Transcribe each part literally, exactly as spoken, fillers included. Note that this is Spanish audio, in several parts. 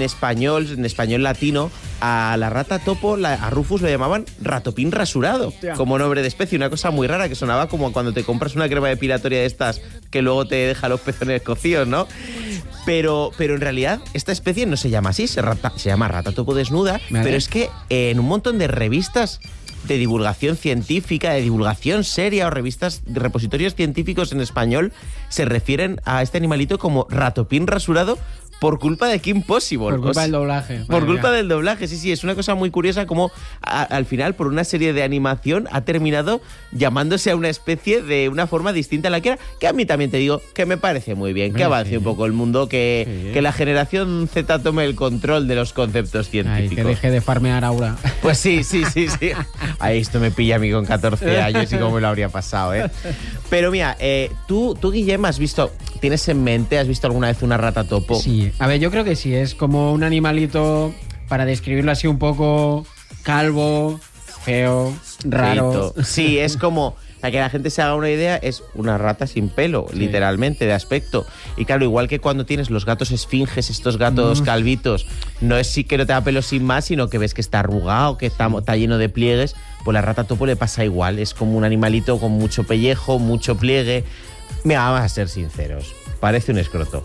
español, en español latino, a la rata topo, la, a Rufus le llamaban ratopín rasurado, Hostia. como nombre de especie. Una cosa muy rara que sonaba como cuando te compras una crema depilatoria de estas que luego te deja los pezones cocidos, ¿no? Pero, pero en realidad esta especie no se llama así, se, rata, se llama rata topo desnuda, ¿Vale? pero es que en un montón de revistas de divulgación científica, de divulgación seria o revistas de repositorios científicos en español se refieren a este animalito como ratopín rasurado por culpa de Kim Possible. Por culpa del doblaje. Por Vaya. culpa del doblaje, sí, sí. Es una cosa muy curiosa como a, al final, por una serie de animación, ha terminado llamándose a una especie de una forma distinta a la que era, que a mí también te digo que me parece muy bien, que avance sí. un poco el mundo, que, sí. que la generación Z tome el control de los conceptos científicos. Ay, que deje de farmear ahora. Pues sí, sí, sí, sí. Ahí esto me pilla a mí con catorce años y cómo me lo habría pasado, ¿eh? Pero mira, eh, tú, tú, Guillem, has visto, ¿tienes en mente, has visto alguna vez una rata topo? Sí. A ver, yo creo que sí, es como un animalito, para describirlo así un poco, calvo, feo, raro. Feito. Sí, es como, para que la gente se haga una idea, es una rata sin pelo, sí. literalmente, de aspecto. Y claro, igual que cuando tienes los gatos esfinges, estos gatos mm. calvitos, no es sí que no te da pelo sin más, sino que ves que está arrugado, que está, está lleno de pliegues. Pues la rata topo le pasa igual, es como un animalito con mucho pellejo, mucho pliegue. Mira, vamos a ser sinceros. Parece un escroto.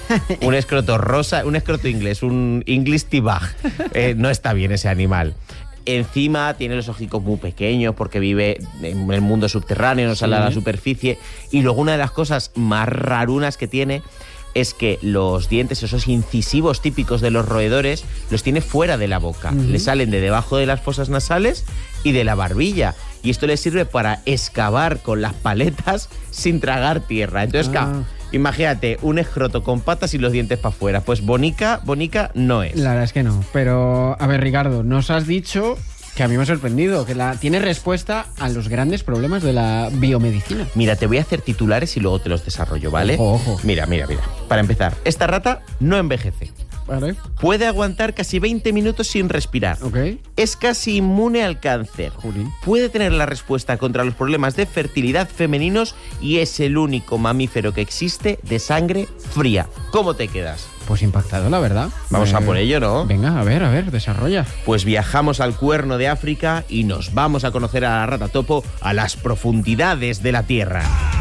Un escroto rosa, un escroto inglés, un English T-Bag. Eh, no está bien ese animal. Encima tiene los ojicos muy pequeños porque vive en el mundo subterráneo, no sale sí. a la superficie. Y luego una de las cosas más rarunas que tiene es que los dientes, esos incisivos típicos de los roedores, los tiene fuera de la boca. Uh-huh. Le salen de debajo de las fosas nasales y de la barbilla. Y esto le sirve para excavar con las paletas sin tragar tierra. Entonces, ah. imagínate, un escroto con patas y los dientes para afuera. Pues bonica, bonica no es. La verdad es que no. Pero, a ver, Ricardo, nos has dicho que a mí me ha sorprendido, que la, tiene respuesta a los grandes problemas de la biomedicina. Mira, te voy a hacer titulares y luego te los desarrollo, ¿vale? Ojo, ojo. Mira, mira, mira. Para empezar, esta rata no envejece. Vale. Puede aguantar casi veinte minutos sin respirar. Okay. Es casi inmune al cáncer. Jolín. Puede tener la respuesta contra los problemas de fertilidad femeninos y es el único mamífero que existe de sangre fría. ¿Cómo te quedas? Pues impactado, la verdad. Vamos eh, a por ello, ¿no? Venga, a ver, a ver, desarrolla. Pues viajamos al Cuerno de África y nos vamos a conocer a la rata topo a las profundidades de la Tierra.